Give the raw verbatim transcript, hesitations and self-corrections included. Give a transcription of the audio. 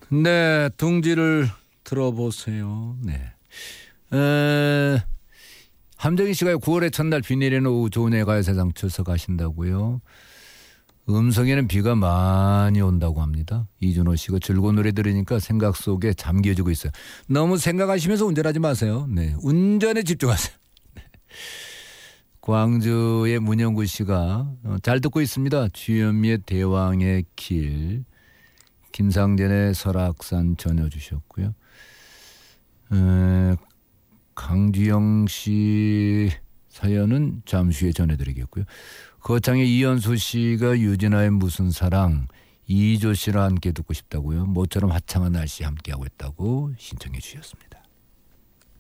네, 둥지를 들어보세요. 네. 에, 함정희 씨가 구월의 첫날 비 내리는 오후 좋은 가요세상 출석하신다고요. 음성에는 비가 많이 온다고 합니다. 이준호 씨가 즐거운 노래 들으니까 생각 속에 잠겨지고 있어요. 너무 생각하시면서 운전하지 마세요. 네, 운전에 집중하세요. 네. 광주의 문영구 씨가 잘 듣고 있습니다. 주현미의 대왕의 길, 김상진의 설악산 전해주셨고요. 에, 강주영 씨 사연은 잠시 후에 전해드리겠고요. 거창의 이현수 씨가 유진아의 무슨 사랑, 이조 씨랑 함께 듣고 싶다고요. 모처럼 화창한 날씨 함께하고 있다고 신청해 주셨습니다.